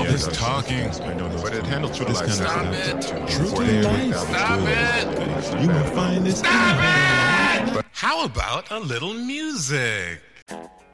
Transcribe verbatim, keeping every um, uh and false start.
It's talking, but it handles True to Life. Stop it. True to Life. Stop it. You will find this. Stop it. How about a little music?